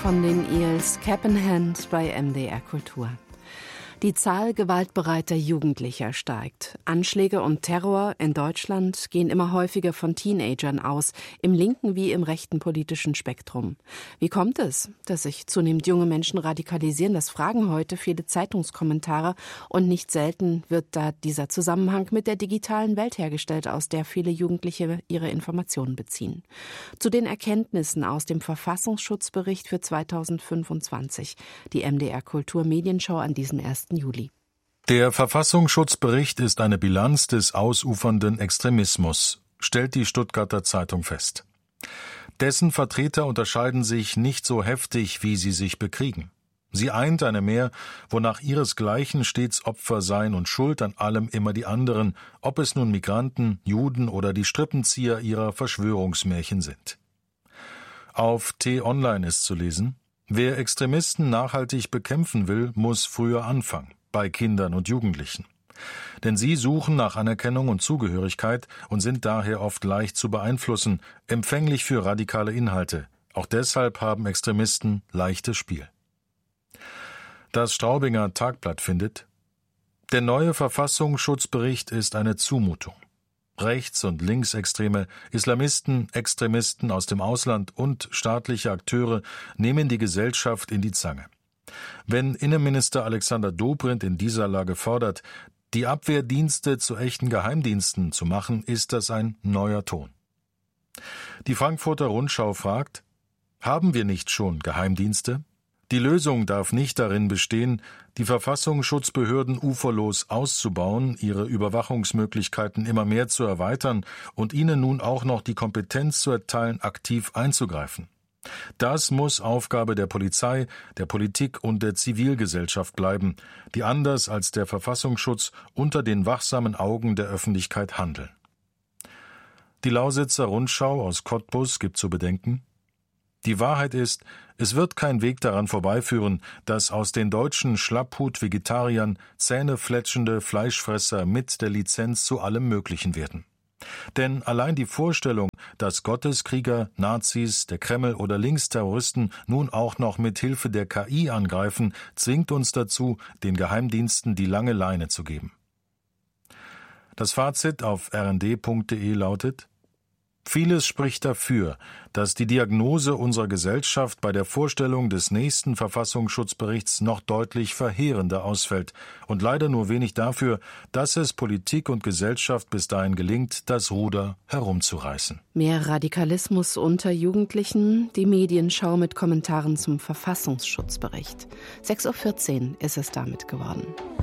von den Eels Cap in Hand bei MDR Kultur. Die Zahl gewaltbereiter Jugendlicher steigt. Anschläge und Terror in Deutschland gehen immer häufiger von Teenagern aus, im linken wie im rechten politischen Spektrum. Wie kommt es, dass sich zunehmend junge Menschen radikalisieren? Das fragen heute viele Zeitungskommentare. Und nicht selten wird da dieser Zusammenhang mit der digitalen Welt hergestellt, aus der viele Jugendliche ihre Informationen beziehen. Zu den Erkenntnissen aus dem Verfassungsschutzbericht für 2025. Die MDR Kultur Medienschau an diesem 1. Juli. Der Verfassungsschutzbericht ist eine Bilanz des ausufernden Extremismus, stellt die Stuttgarter Zeitung fest. Dessen Vertreter unterscheiden sich nicht so heftig, wie sie sich bekriegen. Sie eint eine Mehr, wonach ihresgleichen stets Opfer seien und schuld an allem immer die anderen, ob es nun Migranten, Juden oder die Strippenzieher ihrer Verschwörungsmärchen sind. Auf T-Online ist zu lesen: Wer Extremisten nachhaltig bekämpfen will, muss früher anfangen, bei Kindern und Jugendlichen. Denn sie suchen nach Anerkennung und Zugehörigkeit und sind daher oft leicht zu beeinflussen, empfänglich für radikale Inhalte. Auch deshalb haben Extremisten leichtes Spiel. Das Straubinger Tagblatt findet: Der neue Verfassungsschutzbericht ist eine Zumutung. Rechts- und Linksextreme, Islamisten, Extremisten aus dem Ausland und staatliche Akteure nehmen die Gesellschaft in die Zange. Wenn Innenminister Alexander Dobrindt in dieser Lage fordert, die Abwehrdienste zu echten Geheimdiensten zu machen, ist das ein neuer Ton. Die Frankfurter Rundschau fragt: Haben wir nicht schon Geheimdienste? Die Lösung darf nicht darin bestehen, die Verfassungsschutzbehörden uferlos auszubauen, ihre Überwachungsmöglichkeiten immer mehr zu erweitern und ihnen nun auch noch die Kompetenz zu erteilen, aktiv einzugreifen. Das muss Aufgabe der Polizei, der Politik und der Zivilgesellschaft bleiben, die anders als der Verfassungsschutz unter den wachsamen Augen der Öffentlichkeit handeln. Die Lausitzer Rundschau aus Cottbus gibt zu bedenken: Die Wahrheit ist, es wird kein Weg daran vorbeiführen, dass aus den deutschen Schlapphut-Vegetariern zähnefletschende Fleischfresser mit der Lizenz zu allem Möglichen werden. Denn allein die Vorstellung, dass Gotteskrieger, Nazis, der Kreml oder Linksterroristen nun auch noch mit Hilfe der KI angreifen, zwingt uns dazu, den Geheimdiensten die lange Leine zu geben. Das Fazit auf rnd.de lautet: Vieles spricht dafür, dass die Diagnose unserer Gesellschaft bei der Vorstellung des nächsten Verfassungsschutzberichts noch deutlich verheerender ausfällt und leider nur wenig dafür, dass es Politik und Gesellschaft bis dahin gelingt, das Ruder herumzureißen. Mehr Radikalismus unter Jugendlichen, die Medienschau mit Kommentaren zum Verfassungsschutzbericht. 6:14 Uhr ist es damit geworden.